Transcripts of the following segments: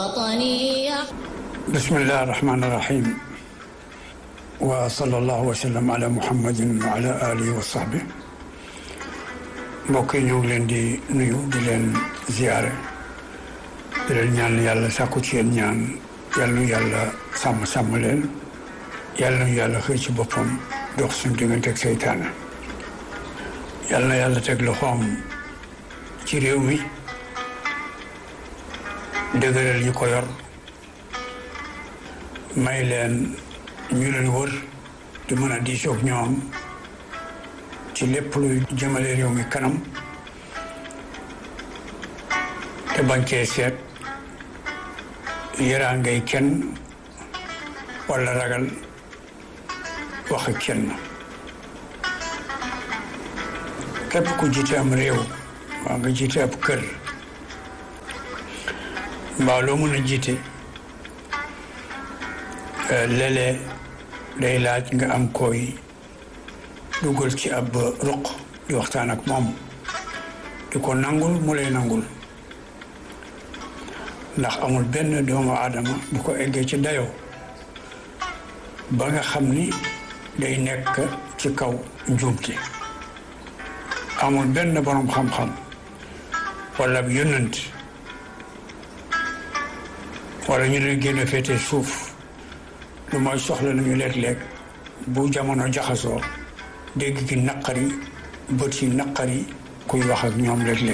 bismillahi rahmaani rahim wa sallallahu wa sallam ala muhammadin wa ala alihi wa sahbi mbokk yi ñu ngi leen di nuyu di leen ziyaare di leen ñaan yàlla sàkku ci yéen ñaan yàlla nu yàlla sàmm leen yàlla nu yàlla xëy ci boppam dox suñu diggante ak seytaane yàlla na yàlla teg loxoom ci réew mi dëgëral ñu ko yor may leen ñu leen wër di mën a diisoog ñoom ci lépp luy jëmale réew mi kanam te bañ cee seet yëraa ngay kenn walla ragal waxi kenn képp ku jiite am réew waa nga jiite ab kër mbaa loo mën a jiite léeg-léeg day laaj nga am koy dugal ci ab ruq di waxtaan ak moom di ko nangul mu lay nangul ndax amul benn doomu aadama bu ko eggee ci dayoo ba nga xam ni day nekk ci kaw njuumte amul benn borom xam-xam wala yónnent wala ñu leen génn féete suuf lu mooy soxla nañu léeg-léeg bu jamono jaxasoo dégg gi naqari bët yi naqari kuy wax ak ñoom léeg-léeg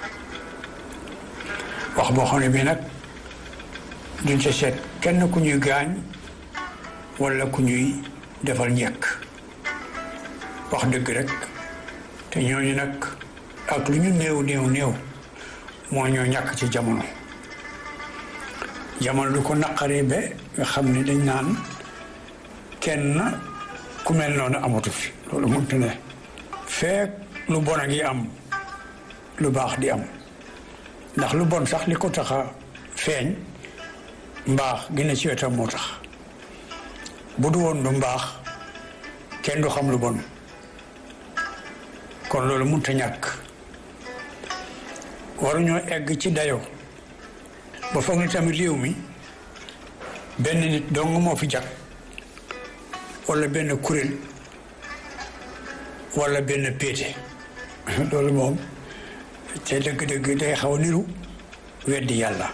wax boo xam ne bii nag duñ ca seet kenn ku ñuy gaañ wala ku ñuy defal njëkk wax dëgg rek te ñooñu nag ak lu ñu néew moo ñoo ñàkk ci jamono du ko naqaree ba nga xam ne dañ naan kenn ku mel noonu amatu fi loolu mënut ne feek lu bon a ngi am lu baax di am ndax lu bon sax li ko tax a feeñ mbaax gën a ci wetam moo tax bu du woon du mbaax kenn du xam lu bon kon loolu mënut a ñàkk waruñoo egg ci dayoo ba foog ni tamit réew mi benn nit dong moo fi jag wala benn kuréel wala benn péete loolu moom te dëgg-dëgg day xaw a niru weddi yàlla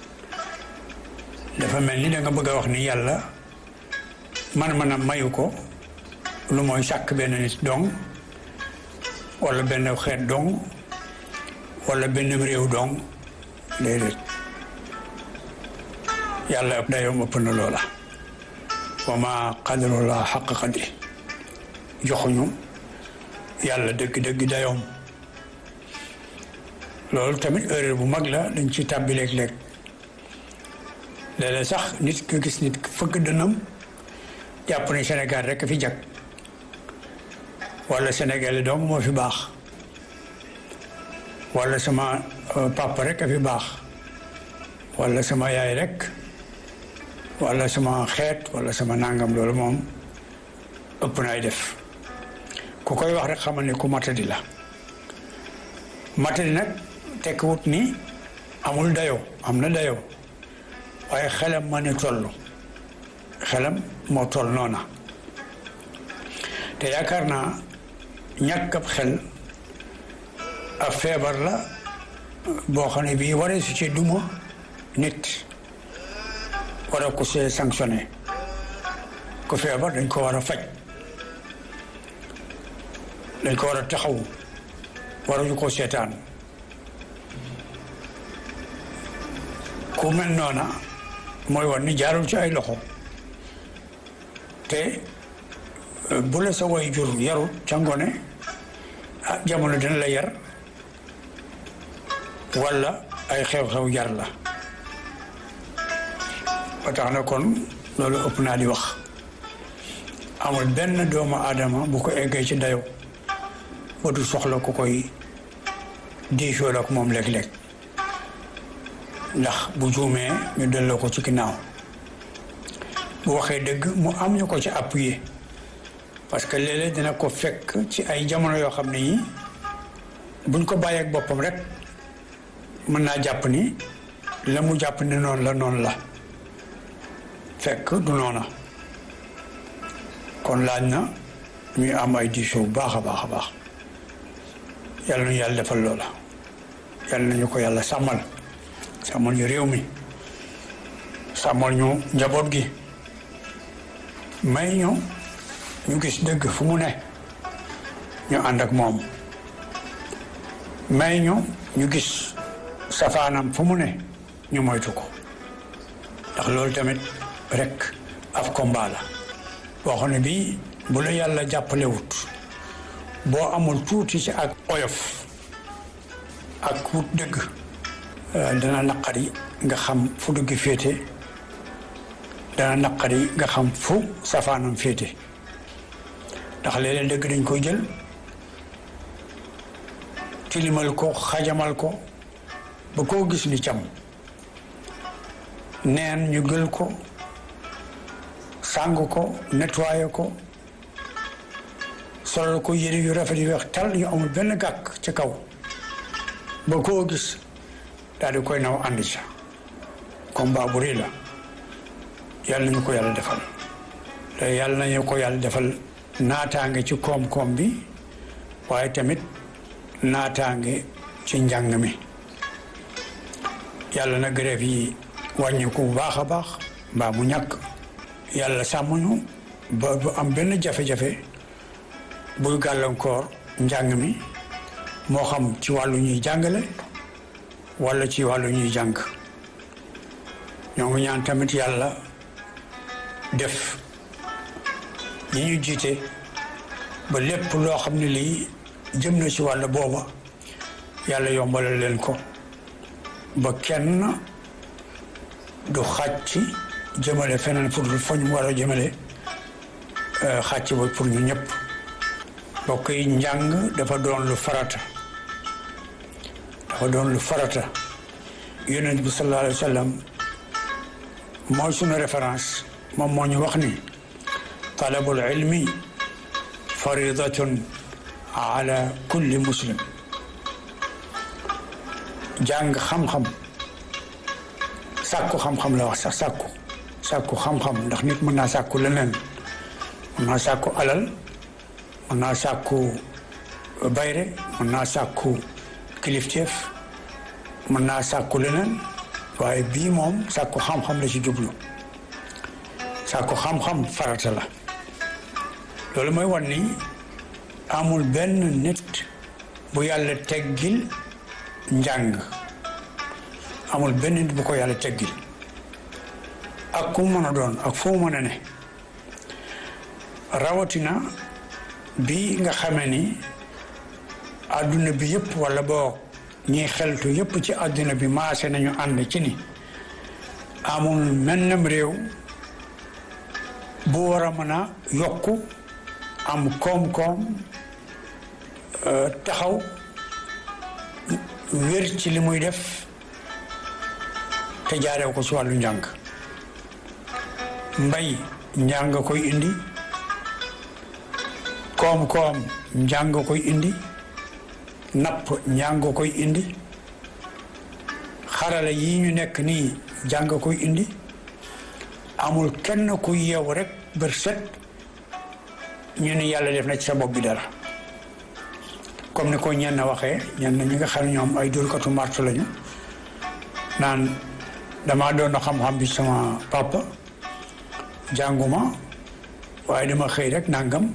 dafa mel ni da nga bëgg a wax ni yàlla man mayu ko lu mooy sàkk benn nit dong wala benn xeet dong wala benn réew dong déedéet yàlla ëpp dayoom ëpp na loola wa ma qadarullah xaq qadri joxuñu yàlla dëgg-dëgg dayoom loolu tamit erreur bu mag la dañ ci tàbbi léeg-léeg léeg-léeg sax nit nga gis nit fëgg dënam jàpp ne Sénégal rek a fi jag wala Sénégal donc moo fi baax wala sama papa rek a fi baax wala sama yaay rek wala sama xeet wala sama nangam loolu moom ëpp naay def ku koy wax rek xamal ni ku matadi la matadi nag tekkiwut ni amul dayoo am na dayoo waaye xelam ma ne toll xelam moo toll noona te yaakaar naa ñàkk ab xel ab feebar la boo xam ne bii waree su ci duma nit war a ko see sanctionné ko feebar dañ ko war a faj dañ ko war a taxaw waruñu ko seetaan ku mel noona mooy wan ni jaarul ci ay loxo te bu la sa way jur yarut ca ngone ah jamono dina la yar walla ay xew-xew yar la ba tax na kon loolu ëpp naa di wax amul benn doomu aadama bu ko eggee ci dayo ba du soxla ku koy diisoo ak moom léeg-léeg ndax bu juumee ñu delloo ko ci ginnaaw bu waxee dëgg mu am ñu ko ci appuyer parce que léeg-léeg dina ko fekk ci ay jamono yoo xam ne yi buñ ko bàyyeek boppam rek mën naa jàpp ni la mu jàpp ne noonu la fekk du noona kon laaj na ñuy am ay diisoo bu baax a baax yàlla nañu yàlla defal loola yàlla nañu ko yàlla sàmmal ñu réew mi sàmmal ñu njaboot gi may ñu gis dëgg fu mu ne ñu ànd ak moom may ñu gis safaanam fu mu ne ñu moytu ko ndax loolu tamit rek ab combat la boo xam ne bii bu la yàlla jàppalewut boo amul tuuti ci ak oyof ak wut dëgg dana naqari nga xam fu dëgg féete dana naqari nga xam fu safaanam féete ndax léeg-léeg dëgg dañ koy jël tilimal ko xajamal ko ba koo gis ni cam neen ñu gël ko sàng ko nettoyé ko solal ko yére yu rafet yu weex tal yu amul benn gàkk ci kaw ba koo gis daal di koy naw àndi ca combat bu rëy la yàlla nañu ko yàlla defal te yàlla nañu ko yàlla defal naataange ci koom-koom bi waaye tamit naataange ci njàng mi yàlla na grève yi wàññi ko bu baax a baax mbaa mu ñàkk yàlla sàmmuñu ba bu am benn jafe-jafe buy gàllankoor njàng mi moo xam ci wàllu ñuy jàngale walla ci wàllu ñuy jàng ñoo ngi ñaan tamit yàlla def ñi ñu jiite ba lépp loo xam ne lii jëm na ci wàll booba yàlla yombalal leen ko ba kenn du xàcc jëmale feneen pour fa ñu war a jëmale xàcc ba pour ñu ñëpp mbokk yi njàng dafa doon lu farata yonent bi sallallahu alayhi wa sallam mooy sunu référence moom moo ñu wax ni talabul ilmi faridatun ala kulli muslim jàng xam-xam sàkku xam-xam la wax sax sàkku xam-xam ndax nit mën naa sàkku leneen mën naa sàkku alal mën naa sàkku bayre mën naa sàkku kilifteef mën naa sàkku leneen waaye bii moom sàkku xam-xam la ci jublu sàkku xam-xam farata la loolu mooy wan ni amul benn nit bu yàlla teggil njàng amul benn nit bu ko yàlla teggil ak ku mën a doon ak foo mën a ne rawatina bi nga xamee ni adduna bi yëpp wala boo ñiy xeltu yëpp ci adduna bi maase nañu ànd ci ni amul mennam réew bu war a mën a yokku am koom-koom taxaw wér ci li muy def te jaarew ko ci wàllu njàng mbay njàng koy indi koom-koom njàng koy indi napp njàng koy indi xarala yi ñu nekk nii jàng koy indi amul kenn ku yeewu rek bër set ñu ni yàlla def na ci sa bopp bi dara comme ni ko ñenn waxee ñenn ñi nga xam ne ñoom ay dóorkatu martu lañu naan damaa doon xam-xam bi sama papa jànguma waaye dama xëy rek nangam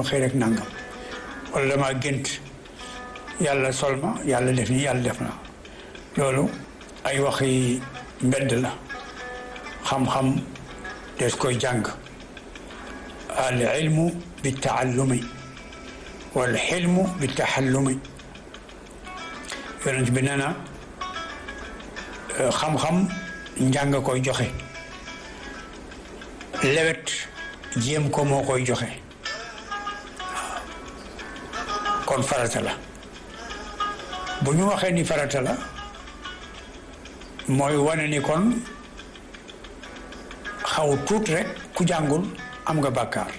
wala dama gént yàlla sol ma yàlla def ni yàlla def na loolu ay waxi mbedd la xam-xam des koy jàng al ilmu bi taallumi wal xilmu bi taxallumi yonent bi nee na xam-xam njàng koy joxe lewet jéem ko moo koy joxe kon farata la bu ñu waxee ni farata la mooy wane ni kon xaw tuut rek ku jàngul am nga bàkkaar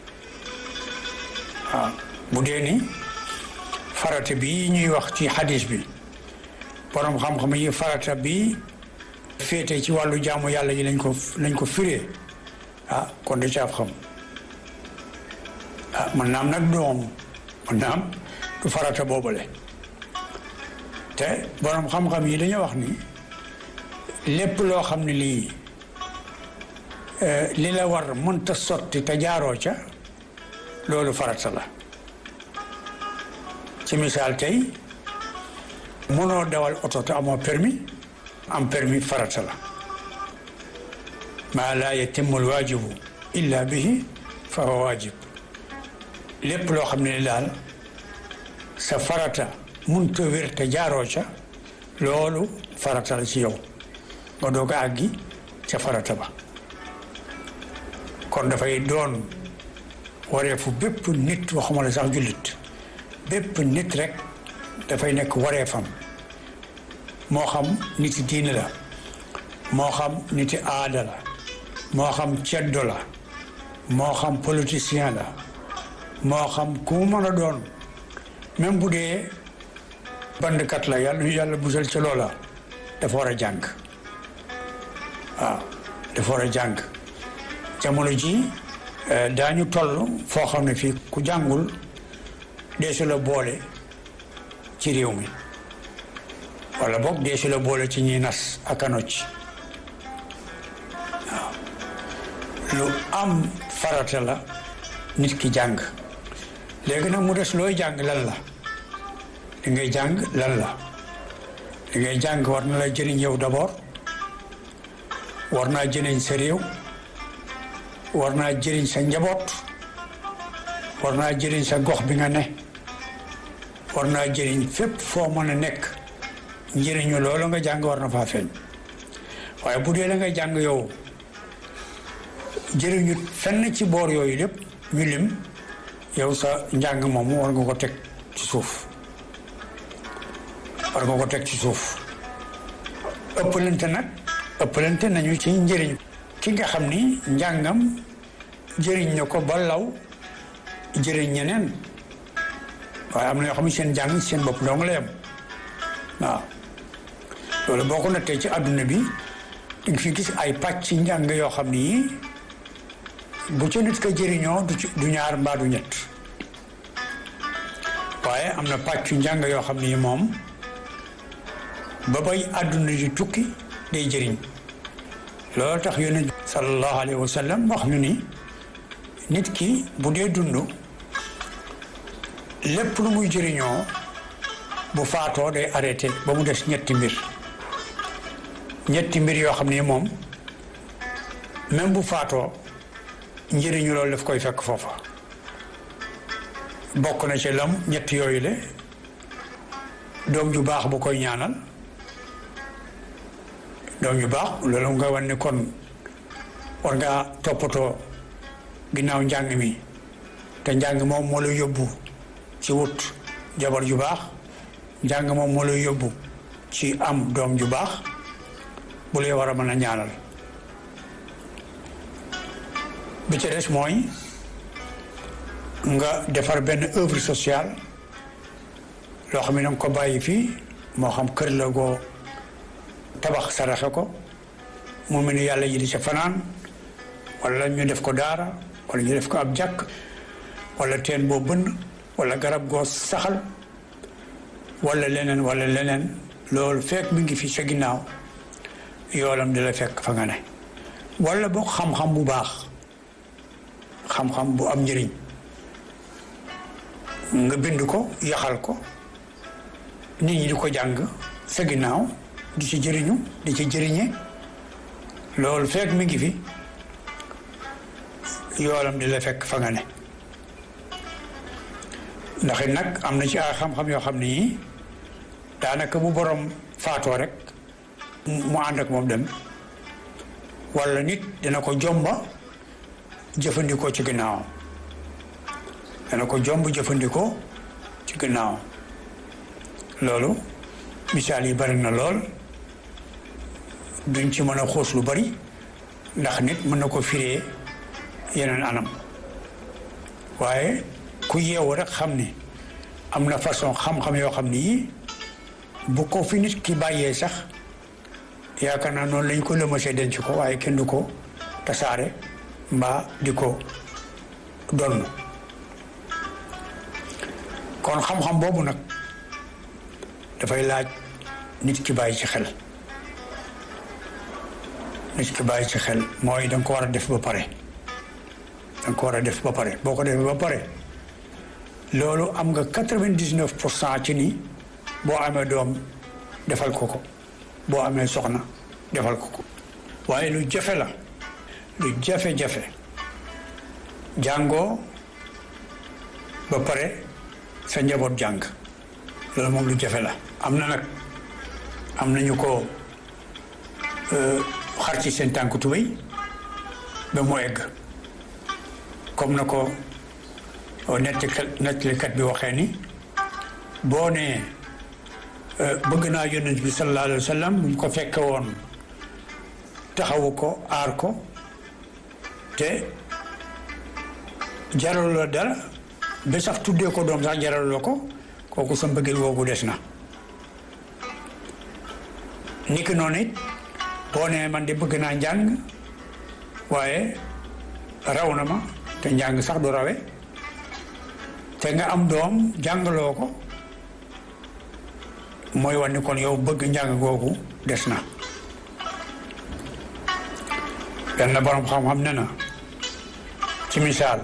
waaw bu dee ni farata bi ñuy wax ci hadis bi borom xam-xam yi farata bi féete ci wàllu jaamu yàlla yi lañ ko firee kon da caaf xam mën naam nag doom mën naam du farata boobale te borom xam-xam yi dañoo wax ni lépp loo xam ne lii li la war mënta sotti te jaaroo ca loolu farata la ci misaal tey mënoo dawal oto te amoo permis am permis farata la maa laa yatimmu alwaajibu illa bihi fa huwa waajib lépp loo xam ne daal sa farata mënta wér te jaaroo ca loolu farata la ci yow nga doog a àggi ca farata ba kon dafay doon wareefu bépp nit waxuma la sax jullit bépp nit rek dafay nekk wareefam moo xam niti diine la moo xam niti aada la moo xam ceddo la moo xam politicien la moo xam ku mu mën a doon même bu dee bandkat la yàlla busal ca loola dafa war a jàng waaw dafa war a jàng jamono ji daañu toll foo xam ne fii ku jàngul deesu la boole ci réew mi wala boog deesu la boole ci ñuy nas ak a nocc waaw lu am farata la nit ki jàng léegi nag mu des looy jàng lan la li ngay jàng lan la li ngay jàng war na la jëriñ yow d'abord war naa jëriñ sa réew war naa jëriñ sa njaboot war naa jëriñ sa gox bi nga ne war naa jëriñ fépp foo mën a nekk njëriñu loolu nga jàng war na faa feeñ waaye bu dee la nga jàng yow jëriñu fenn ci boor yooyu lépp ñu lim yow sa njàng moomu war nga ko teg ci suuf war nga ko teg ci suuf ëppalante nañu ci njëriñ ki nga xam ni njàngam jëriñ na ko ba law jëriñ ñeneen waaye am na yoo xam ne seen njàng seen bopp dong la yem waaw loolu boo ko nattee ci àdduna bi di nga fi gis ay pàcc njàng yoo xam ni bu ca nit ka jëriñoo du ñaar mbaa du ñett waaye am na pàccu njàng yoo xam ni moom ba bay àdduna di tukki day jëriñ loolu tax yonent sallallahu alayhi wa sallam wax ñu ni nit ki bu dee dund lépp lu muy jëriñoo bu faatoo day arrêté ba mu des ñetti mbir yoo xam ne moom même bu faatoo njëriñu loolu daf koy fekk foofa bokk na ci lam ñett yooyu le doom ju baax bu koy ñaanal doom ju baax loolu nga wan ne kon war ngaa toppatoo ginnaaw njàng mi te njàng moom moo la yóbbu ci wut jabar ju baax njàng moom moo la yóbbu ci am doom ju baax bu lay war a mën a ñaanal bi ci des mooy nga defar benn œuvre sociale loo xam ne danga ko bàyyi fii moo xam kër la goo tabax saraxe ko mu mel ni yàlla ji di ca fanaan wala ñu def ko daara wala ñu def ko ab jàkk wala teen boo bënn wala garab goo saxal wala leneen loolu fekk mi ngi fi sa ginnaaw yoolam di la fekk fa nga ne wala boog xam-xam bu baax xam-xam bu am njëriñ nga bind ko yaxal ko nit ñi di ko jàng sa ginnaaw di ci jëriñu di ci jëriñe loolu fekk mi ngi fi yoolam di la fekk fa nga ne ndax it nag am na ci ay xam-xam yoo xam ne yi daanaka bu borom faatoo rek mu ànd ak moom dem wala nit dina ko jomba jëfandikoo ci ginnaawam dana ko jomb jëfandikoo ci ginnaawam loolu misaal yi bari na lool duñ ci mën a xuus lu bari ndax nit mën na ko firee yeneen anam waaye ku yeewu rek xam ni am na façon xam-xam yoo xam ni bu ko fi nit ki bàyyee sax yaakaar naa noonu lañ ko lëmasee denc ko waaye kenn du ko tasaare mbaa di ko donn kon xam-xam boobu nag dafay laaj nit ki bàyyi ci xel mooy da nga ko war a def ba pare boo ko defee ba pare loolu am nga 99% ci ni boo amee doom defal ko boo amee soxna defal ko waaye lu jafe la lu jafe-jafe jàngoo ba pare sa njaboot jàng loolu moom lu jafe la am nañu ko xar ci seen tànk tubéy ba mu egg comme na ko nettalikat bi waxee ni boo nee bëgg naa yonent bi sallallahu alayhi wa sallam bu mu ko fekke woon taxawu ko aar ko te jaralu la dara ba sax tuddee ko doom sax jaralu la ko kooku sa mbëggeel googu des na niki noonu it boo nee man de bëgg naa njàng waaye raw na ma te njàng sax du rawe te nga am doom jàngaloo ko mooy wane kon yow bëgg njàng googu des na benn borom xam-xam ne na ci misaal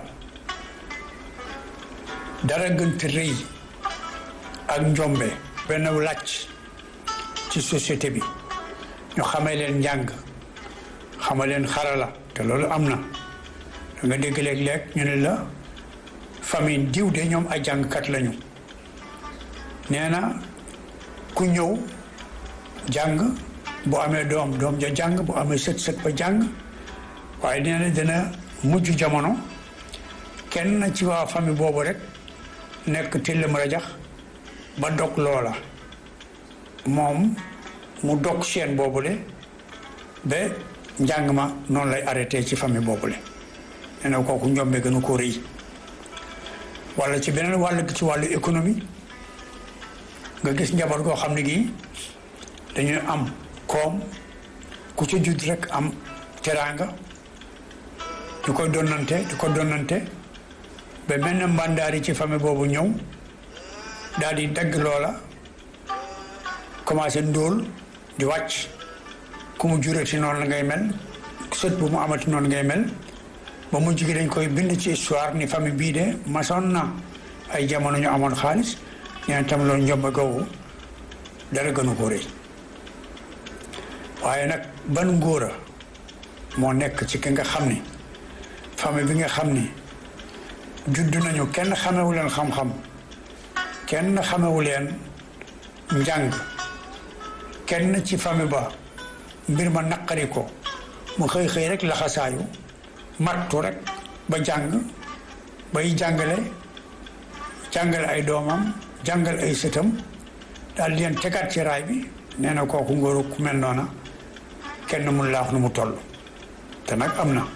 dara gënt rëy ak njombe benn làcc ci société bi ñu xamee leen njàng xamee leen xarala te loolu am na da nga dégg léeg-léeg ñu ne la famille diw de ñoom ay jàngkat lañu nee na ku ñëw jàng bu amee doom ja jàng bu amee sët ba jàng waaye nee na dina mujj jamono kenn ci waa famille boobu rek nekk tillam rajax ba dog loola moom mu dog seen boobule ba njàng ma noonu lay arrêté ci famille boobule nee na kooku njombe gënu ko rëy wala ci beneen wàll gi ci wàllu économie nga gis njaboot goo xam ne gii dañuy am koom ku ca judd rek am teraanga di ko donnante ba mel na mbàndaari ci famille boobu ñëw daal di dagg loola commencé ndóol di wàcc ku mu jurati noonu la ngay mel sët bu mu amati noonu ngay mel ba mu jigi dañ koy bind ci histoire ni famille bii de masoon na ay jamono ñu amoon xaalis ñeen tam loolu njombe googu dara gënu ko rëy waaye nag ban ngóora moo nekk ci ki nga xam ni famille bi nga xam ni judd nañu kenn xamewu leen xam-xam kenn xamewu leen njàng kenn ci famille ba mbir ma naqari ko mu xëy rek laxasaayu mattu rek ba jàng bay jàngale ay doomam jàngal ay sëtam daal di leen tegaat ci raay bi nee na kooku ngóoru ku mel noona kenn mun laa wax nu mu toll te nag am na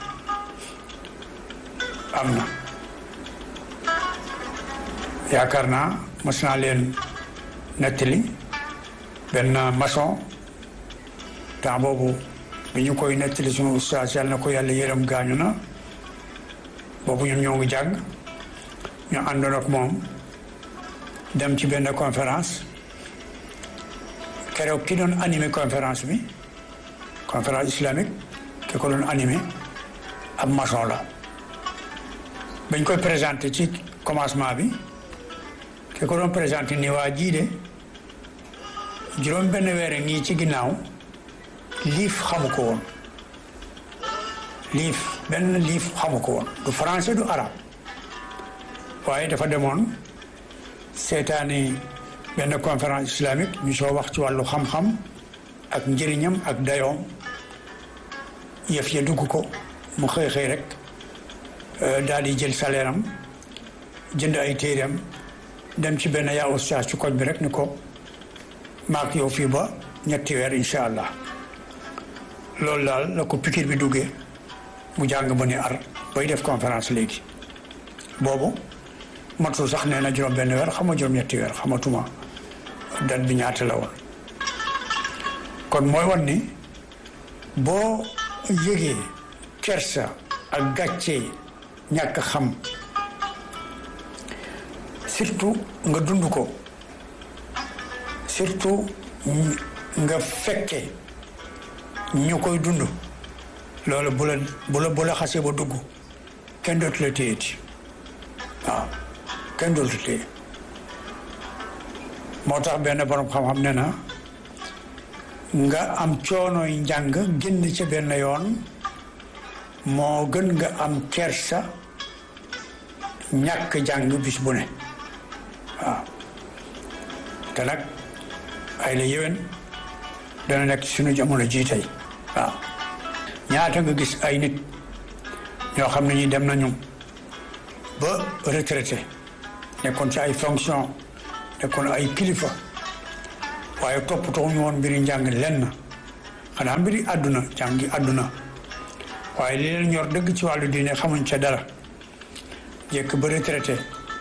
yaakaar naa mas naa leen nettali benn maçon temps boobu bi ñu koy nettali sunu ustaas yàlla na ko yàlla yërëm gaañu na boobu ñun ñoo ngi jàng ñu àndoon ak moom dem ci benn conférence keroog ki doon animé conférence islamique ki ko doon animé ab maçon la bañ koy présenté ci commencement bi ki ko doon présenté ni waa jii de juróom benn weer ngi ci ginnaaw liif xamu ko woon benn liif xamu ko woon du français du arabe waaye dafa demoon seetaani benn conférence islamique ñu soo wax ci wàllu xam-xam ak njëriñam ak dayoom yëf ya dugg ko mu xëy rek daal di jël salaire am jënd ay téereem dem ci benn yaa ustaas ci koñ bi rek ni ko maak yow fii ba ñetti weer incha allah loolu daal la ko pikir bi duggee mu jàng ba ni ar bay def conférence léegi boobu matul sax nee na juróom benn weer xama juróom ñetti weer xamatuma dat bi ñaata la woon kon mooy wan ni boo yëgee kersa ak gàcce ñàkk xam surtout nga dund ko surtout nga fekke ñu koy dund loolu bu la xasee ba dugg kenn dootu la téyeti waaw kenn dootu téye moo tax benn borom xam-xam ne na nga am coonooy njàng génn ca benn yoon moo gën nga am kersa ñàkk jàng bis bu ne waaw te nag ay la yéwén dana nekk suñu jamono jii tey waaw ñaata nga gis ay nit ñoo xam ne ñi dem nañu ba retraité nekkoon ci ay fonction nekkoon ay kilifa waaye toppatoo ñu woon mbiri njàng lenn xanaa mbiri àdduna jàngi àdduna waaye li leen ñor dëgg ci wàllu diine xamuñ ca dara jekk ba retraité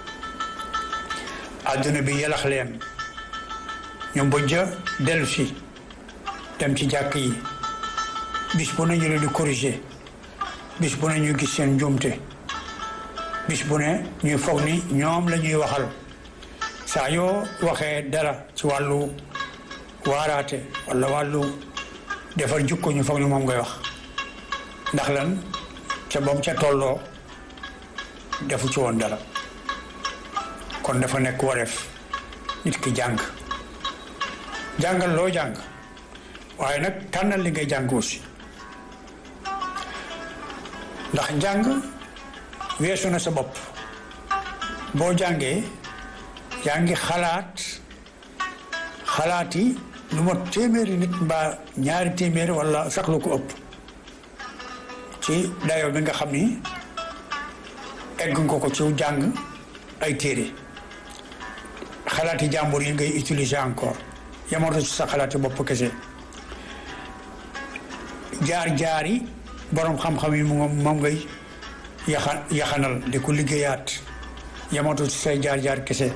àdduna bi yalax leen ñu mbëjja dellu si dem ci jàkk yi bis bu ne ñu leen di corriger bis bu ne ñu gis seen njuumte bis bu ne ñuy foog ni ñoom la ñuy waxal saa yoo waxee dara ci wàllu waaraate wala wàllu defar jukko ñu foog ni moom ngay wax ndax lan ca bam ca tolloo defu ci woon dara kon dafa nekk wareef nit ki jàng jàngal loo jàng waaye nag tànnal li ngay jàng aussi ndax njàng weesu na sa bopp boo jàngee yaa ngi xalaat yi lu ma téeméeri nit mbaa ñaari téeméeri wala sax lu ko ëpp ci dayoo bi nga xam ni egg nga ko ci jàng ay téere xalaati jàmbur yi ngay utiliser encore yamoto ci sa xalaati bopp kese jaar yi borom xam-xam yi moom ngay yaxanal di ko liggéeyaat yamoto ci say jaar kese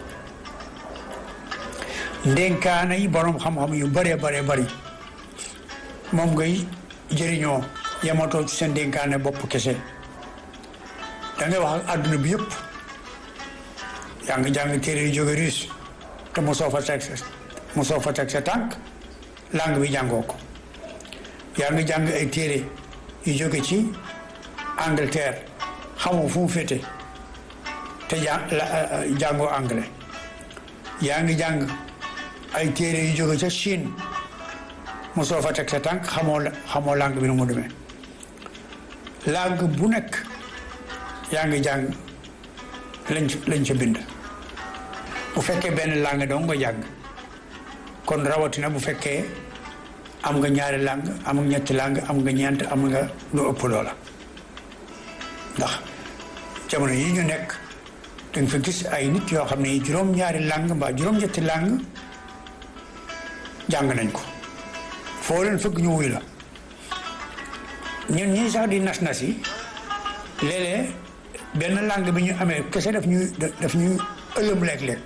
ndénkaana yi borom xam-xam yu bare bari moom ngay jëriñoo yamoto ci seen ndénkaane bopp kese da ngay wax ak àdduna bi yëpp yaa ngi jàng téere yu jóge Russe te mosoo fa teg sa tànk langue bi jàngoo ko yaa ngi jàng ay téere yu jóge ci Angleterre xamoo fu mu féete te jàngoo anglais yaa ngi jàng ay téere yu jóge ca Chine mosoo fa teg sa tànk xamoo langue bi nu mu demee langue bu nekk yaa ngi jàng lañ ca bind bu fekkee benn langue dong nga jàng kon rawatina bu fekkee am nga ñaari langue am nga ñetti langue am nga ñeent am nga lu ëpp loola ndax jamono yi ñu nekk da nga fa gis ay nit yoo xam ne juróom-ñaari langue mbaa juróom-ñetti langue jàng nañ ko foo leen fëgg ñu wuy la ñun ñii sax di nas yi léeg-léeg benn langue bi ñu amee kese daf ñuy ëllëm léeg-léeg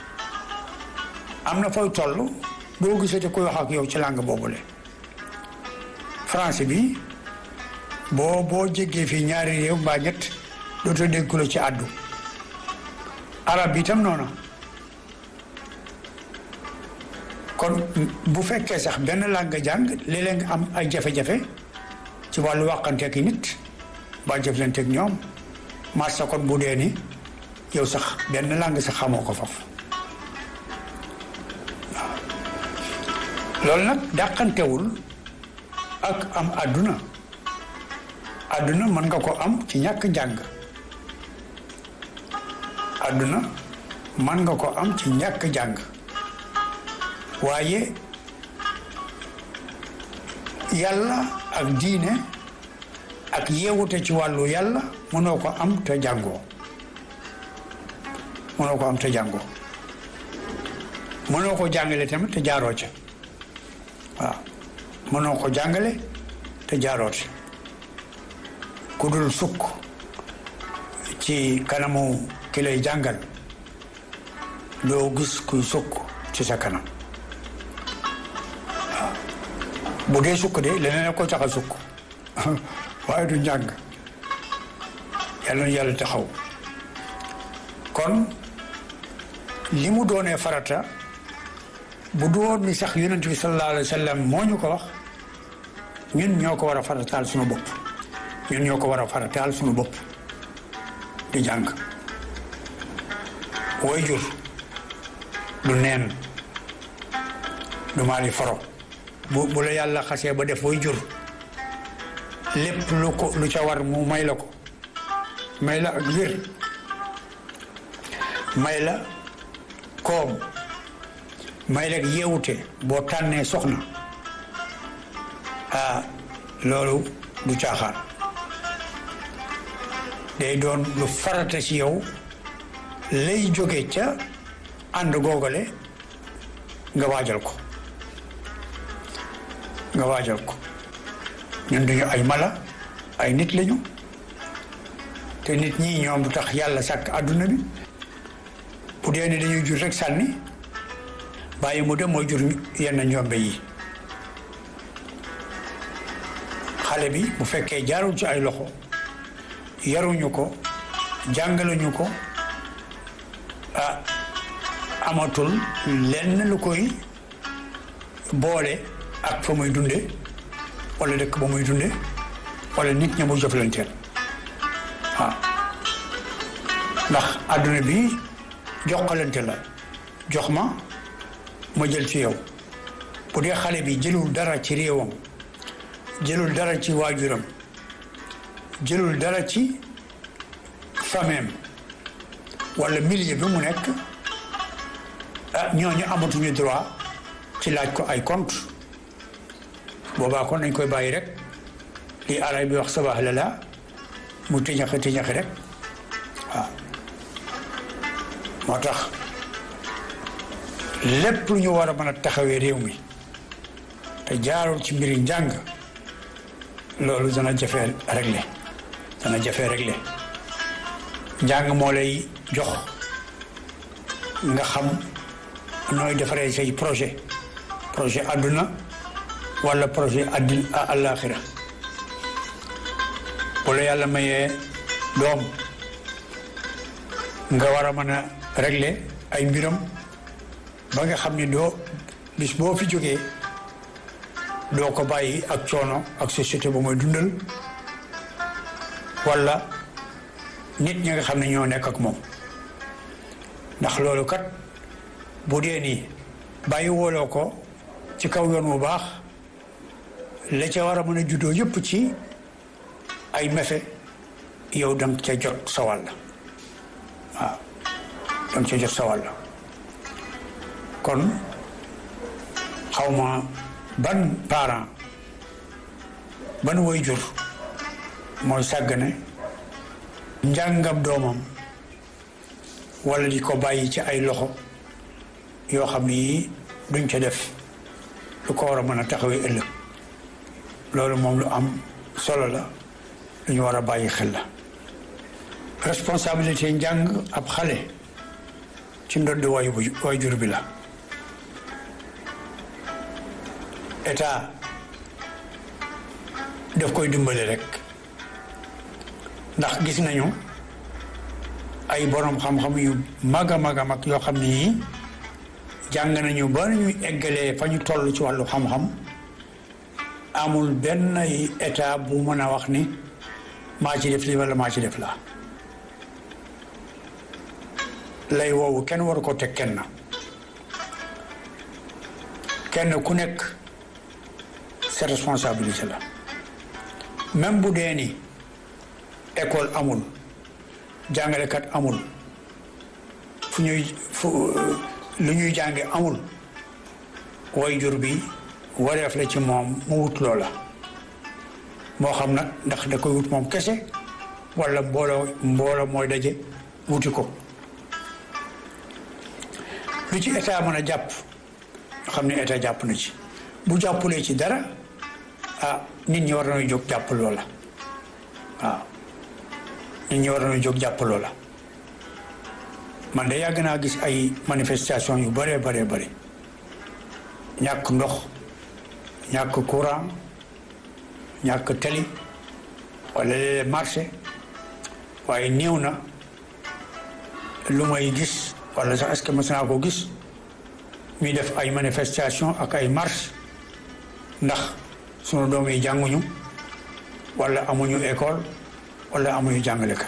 am na fooy toll boo gisee koy wax ak yow ci langue boobule français bi boo jéggee fii ñaari réew mbaa ñett dootoo dégg ko ci àddu arab bi itam noonu kon bu fekkee sax benn langue jàng léeg-léeg nga am ay jafe-jafe ci wàllu waxanteeg nit ba jëflanteeg ñoom marsa kon bu dee ni yow sax benn langue sax xamoo ko foofu waaw loolu nag dàqantewul ak am àdduna mën nga ko am ci ñàkk njàng àdduna mën nga ko am ci ñàkk jàng waaye yàlla ak diine ak yeewute ci wàllu yàlla mënoo ko am te jàngoo mënoo ko jàngale tamit te jaaroo ca waaw mënoo ko jàngale te jaaroo ca ku dul sukk ci kanamu ki lay jàngal doo gis kuy sukk ci sa kanam waaw bu dee sukk de leneen a ko tax a sukk waaye du njàng. yàlla na yàlla taxaw kon li mu doonee farata bu du woon ni sax yonent bi sallallahu alayhi wa sallam moo ñu ko wax ñun ñoo ko war a farataal suñu bopp ñun ñoo ko war a farataal suñu bopp di jàng waajur du neen du maali faro bu la yàlla xasee ba def waajur lépp lu ca war mu may la ko may la ak wér may la koom may la ak yeewute boo tànnee soxna loolu du caaxaan day doon lu farata ci yow lay jóge ca ànd googale nga waajal ko ñun duñu ay mala ay nit lañu te nit ñi ñoom du tax yàlla sàkk àdduna bi bu dee ne dañuy jur rek sànni bàyyi mu dem mooy jur yenn njombe yi xale bi bu fekkee jaarul ci ay loxo yaruñu ko jàngaluñu ko amatul lenn lu koy boole ak fa muy dunde wala dëkk ba muy dunde wala nit ña muy jëflanteel ndax àdduna bi joxalante la jox ma jël ci yow bu dee xale bi jëlul dara ci réewam jëlul dara ci waajuram jëlul dara ci fameem wala milieu bi mu nekk ñooñu amatuñu droit ci laaj ko ay compte boobaa kon nañ koy bàyyi rek li arab bi wax sabaax la mu tiñaxi rek waaw moo tax lépp lu ñu war a mën a taxawee réew mi te jaarul ci mbiri njàng loolu dana jafee réglé njàng moo lay jox nga xam nooy defaree say projet àdduna wala projet àllaaxira bu la yàlla mayee doom nga war a mën a régler ay mbiram ba nga xam ni doo bis boo fi jógee doo ko bàyyi ak coono ak société bu mooy dundal wala nit ñi nga xam ne ñoo nekk ak moom ndax loolu kat bu dee nii bàyyi wooloo ko ci kaw yoon bu baax la ca war a mën a juddoo yëpp ci ay mefe yow danga ca jot sa wàll waaw danga ca jot sa wàll kon xawma ban parent ban waajur mooy sàggane njàngam doomam wala di ko bàyyi ci ay loxo yoo xam ni duñ ca def lu ko war a mën a taxawee ëllëg loolu moom lu am solo la lu ñu war a bàyyi xel la responsabilité njàng ab xale ci ndodd waajur bi la état daf koy dimbale rek ndax gis nañu ay borom xam-xam yu mag a mag yoo xam ni jàng nañu ba ñu eggalee fa ñu toll ci wàllu xam-xam amul benn état bu mën a wax ni maa ci def lii wala maa ci def laa lay woowu kenn waru ko teg kenn ku nekk sa responsabilité la même bu dee ni école amul jàngalekat amul lu ñuy jànge amul waajur bi wareef la ci moom mu wut loola moo xam nag ndax da koy wut moom kese wala mbooloo mooy daje wuti ko lu ci état mën a jàpp xam ne état jàpp na ci bu jàppulee ci dara nit ñi war nañu jóg jàpp loola waaw nit ñi war nañu jóg jàpp loola man de yàgg naa gis ay manifestation yu bëree ñàkk ndox ñàkk courant ñàkk tali wala léeg-léeg marché waaye néew na lu may gis wala sax est-ce que mës naa ko gis ñuy def ay manifestation ak ay marche ndax sunu doom yi jànguñu wala amuñu école wala amuñu jàngalekat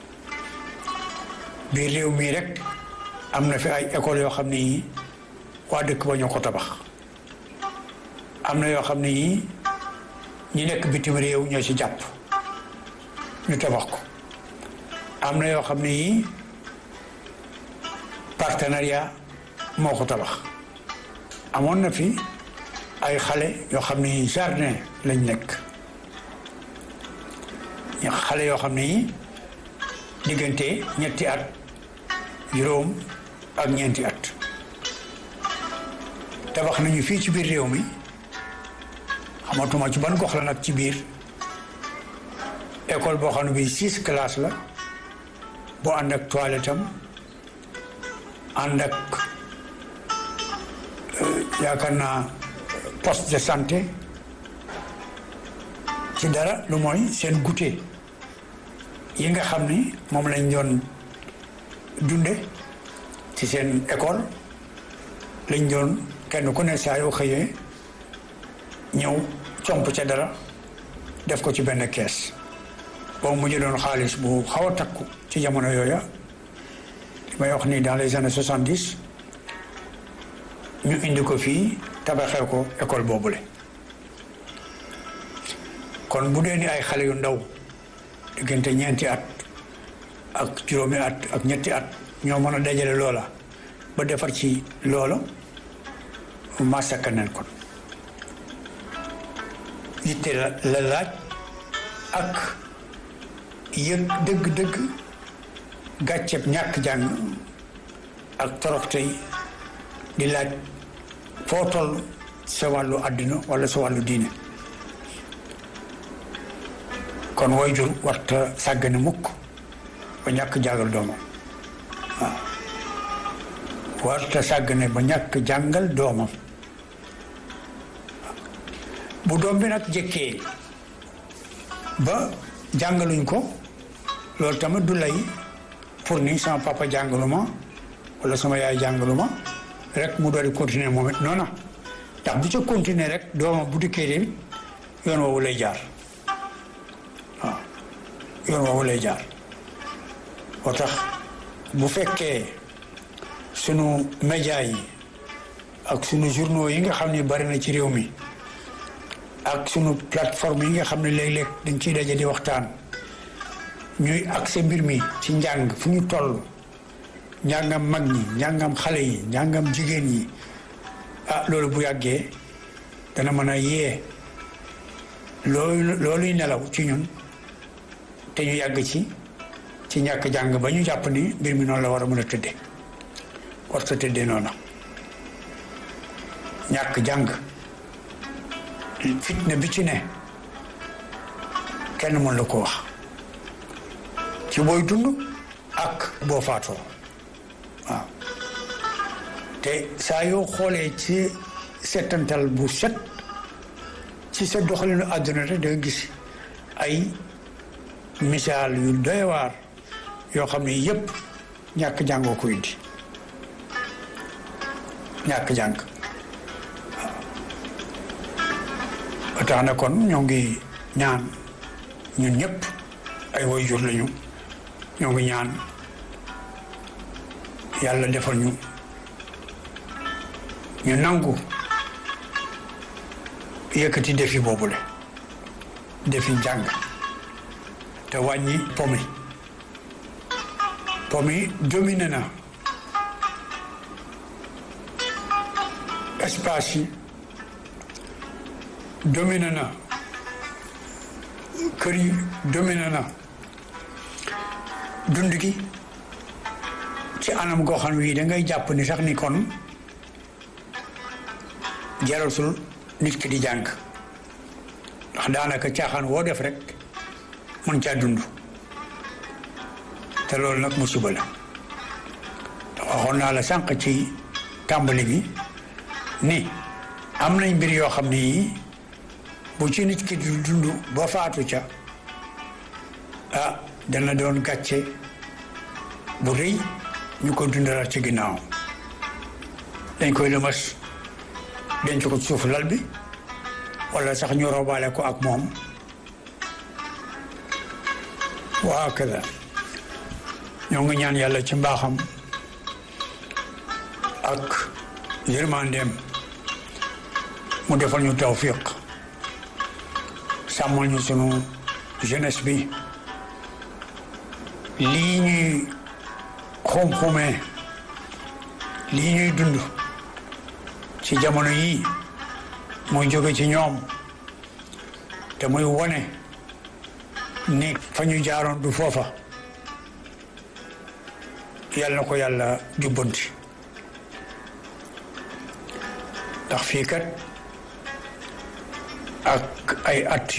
biir réew mii rek am na fi ay école yoo xam ne yii waa dëkk ba ñoo ko tabax am na yoo xam ne yii ñi nekk bitim réew ñoo ci jàpp ñu tabax ko am na yoo xam ne yii partenariat moo ko tabax amoon na fi ay xale yoo xam ne yii jardin lañ nekk xale yoo xam ne yii diggante ñetti at juróom ak ñeenti at tabax nañu fii ci biir réew mi xamatuma ci ban gox la nag ci biir école boo xam ne bii 6 classes la boo ànd ak toilette am ànd ak yaakaar naa poste de santé ci dara lu mooy seen goûter yi nga xam ni moom lañ doon dunde ci seen école lañ doon kenn ku ne saa yoo xëyee ñëw comp ca dara def ko ci benn kees boobu mu jëloon xaalis bu xaw a takku ci jamono yooya li may wax ni dans les années 70 ñu indi ko fii tabaxee ko école boobule kon bu dee ni ay xale yu ndaw diggante ñeenti at ak juróomi at ak ñetti at ñoo mën a dajale loola ba defar ci loola ma sakkaneen kon yitte la laaj ak yëg dëgg-dëgg gàcceeb ñàkk jàng ak toroxte yi di laaj foo toll sa wàllu àddina wala sa wàllu diine kon waajur warta sàggane mukk ba ñàkk jàngal doomam waaw warta sàggane ba ñàkk jàngal doomam bu doom bi nag jëkkee ba jàngaluñ ko loolu tamit du lay pour ni sama papa jàngaluma wala sama yaay jàngaluma rek mu doon continuer moom it noonu ndax bu ca continuer rek doomam bu dikkee tamit yoon woowu lay jaar waaw yoon woowu lay jaar moo tax bu fekkee sunu média yi ak sunu journaux yi nga xam ne bari na ci réew mi ak sunu plateforme yi nga xam ne léeg-léeg dañ ciy daje di waxtaan ñuy accès mbir mi ci njàng fu ñu toll njàngam mag ñi njàngam xale yi njàngam jigéen yi loolu bu yàggee dana mën a yee looluy nelaw ci ñun te ñu yàgg ci ñàkk jàng ba ñu jàpp ni mbir mi noonu la war a mën a tëdde war sa tëddee noonu ñàkk jàng fitna bi ci ne kenn mën la ko wax ci booy dund ak boo faatoo waaw te saa yoo xoolee ci settantal bu set ci sa doxalinu àdduna rek da nga gis ay misaal yu doy waar yoo xam ne yépp ñàkk jàngoo ko indi ñàkk jàng ba tax na kon ñoo ngi ñaan ñun ñëpp ay waajur lañu ñoo ngi ñaan yàlla defal ñu nangu yëkkati defi boobule defi jàng te wàññi pomi dominé na espace yi dominé na kër yi dominé na dund gi ci anam goo xam wi da ngay jàpp ni sax ni kon jaratul nit ki di jàng ndax daanaka caaxaan woo def rek mën caa dund te loolu nag musiba la te waxoon naa la sànq ci tàmbali bi ni am nañ mbir yoo xam ne yi bu ci nit ki du dund ba faatu ca dana doon gàcce bu rëy ñu ko dundalaat ci ginnaaw dañ koy lëmas denc ko ci suuf lal bi wala sax ñu robaale ko ak moom waa kada ñoo ngi ñaan yàlla ci mbaaxam ak yërmandeem mu defal ñu tawfiq sàmmal ñu sunu jeunesse bi lii ñuy xum-xumee lii ñuy dund ci jamono yii muy jóge ci ñoom te muy wone ni fa ñu jaaroon du foofa yàlla na ko yàlla jubbanti ndax fii kat ak ay at